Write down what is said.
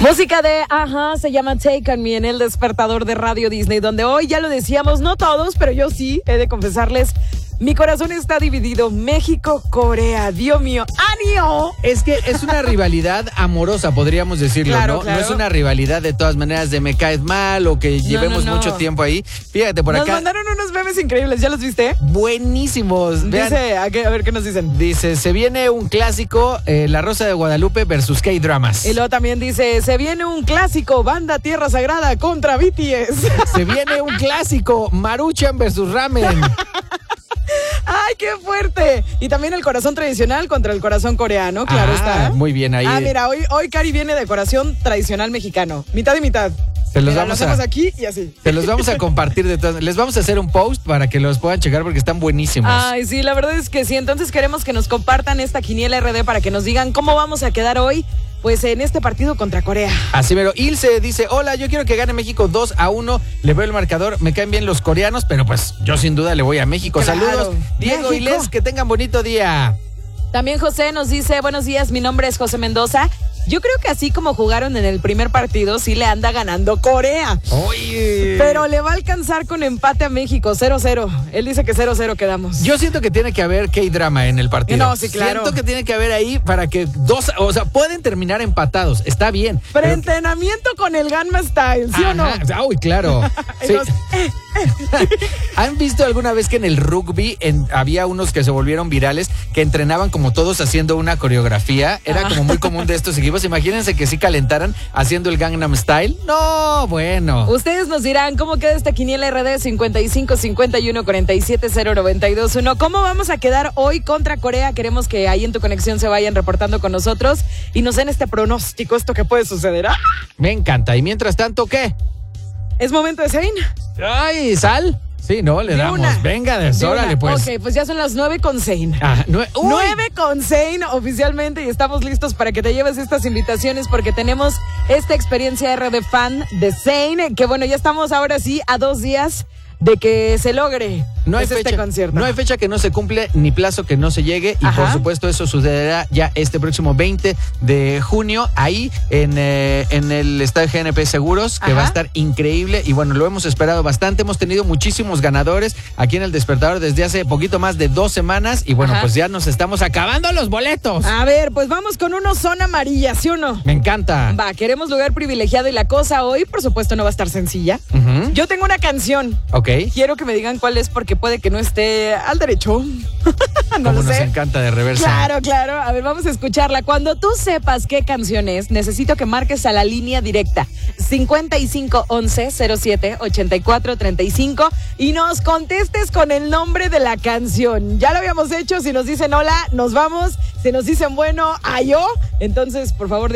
Música de Ajá, se llama Take On Me en el despertador de Radio Disney, donde hoy ya lo decíamos, no todos, pero yo sí, he de confesarles, mi corazón está dividido. México-Corea, Dios mío, ¡anio! Es que es una rivalidad amorosa, podríamos decirlo, Claro, ¿no? claro. No es una rivalidad de todas maneras de me caes mal o que llevemos no. mucho tiempo ahí. Fíjate, por Nos acá, mandaron unos memes increíbles, ¿ya los viste? buenísimos. Vean, Dice, a ver qué nos dicen. dice, se viene un clásico, La Rosa de Guadalupe versus K-Dramas. Y luego también dice, se viene un clásico, Banda Tierra Sagrada contra BTS. Se viene un clásico, Maruchan versus Ramen. ¡Ay, qué fuerte! Y también el corazón tradicional contra el corazón coreano, claro está. Muy bien ahí. Ah, mira, hoy Cari viene de corazón tradicional mexicano. Mitad y mitad. Se los Mira, vamos lo hacemos a- aquí y así. Te los vamos a compartir de todas. Les vamos a hacer un post para que los puedan checar porque están buenísimos. Ay, sí, la verdad es que sí. Entonces queremos que nos compartan esta quiniela RD para que nos digan cómo vamos a quedar hoy, pues en este partido contra Corea. Así mero. Ilse dice, hola, yo quiero que gane México 2-1. Le veo el marcador, me caen bien los coreanos, pero pues yo sin duda le voy a México. Claro. Saludos, Diego y México. Les, que tengan bonito día. También José nos dice, buenos días, mi nombre es José Mendoza. Yo creo que así como jugaron en el primer partido, sí le anda ganando Corea. Oye. Pero le va a alcanzar con empate a México, 0-0. Él dice que 0-0 quedamos. Yo siento que tiene que haber K-drama en el partido. No, sí, claro. Siento que tiene que haber ahí para que pueden terminar empatados. Está bien. Preentrenamiento con el Gangnam Style, ¿sí o no? Ajá. Uy, claro. Y Sí. los- ¿Han visto alguna vez que en el rugby había unos que se volvieron virales que entrenaban como todos haciendo una coreografía? Era como muy común de estos equipos. Imagínense que sí calentaran haciendo el Gangnam Style. No, bueno. Ustedes nos dirán cómo queda esta quiniela RD 55 51 47 092 1. ¿Cómo vamos a quedar hoy contra Corea? Queremos que ahí en tu conexión se vayan reportando con nosotros y nos den este pronóstico, esto que puede suceder. ¡Ah! Me encanta. Y mientras tanto, ¿qué? ¿Es momento de Zayn? Ay, sal. Sí, no, le De damos. una. Venga, De órale, una. pues. Ok, pues ya son las 9 con Zayn. Ah, uy. 9 con Zayn oficialmente y estamos listos para que te lleves estas invitaciones porque tenemos esta experiencia RD fan de Zayn, que bueno, ya estamos ahora sí a 2 días de que se logre No hay, pues, fecha, este concierto. no hay fecha que no se cumple ni plazo que no se llegue y Ajá. por supuesto eso sucederá ya este próximo 20 de junio ahí en el Estadio GNP Seguros, que Ajá. va a estar increíble y bueno, lo hemos esperado bastante, hemos tenido muchísimos ganadores aquí en el Despertador desde hace poquito más de 2 semanas y bueno, Ajá. pues ya nos estamos acabando los boletos. A ver, pues vamos con uno zona amarilla, ¿sí o no? Me encanta. Va, queremos lugar privilegiado y la cosa hoy, por supuesto, no va a estar sencilla. Ujú. Yo tengo una canción. Ok. Quiero que me digan cuál es porque puede que no esté al derecho. No Como lo nos sé. encanta de reversa. Claro, claro. A ver, vamos a escucharla. Cuando tú sepas qué canción es, necesito que marques a la línea directa 5511-07-8435 y nos contestes con el nombre de la canción. Ya lo habíamos hecho. Si nos dicen hola, nos vamos. Si nos dicen bueno, yo. Entonces, por favor,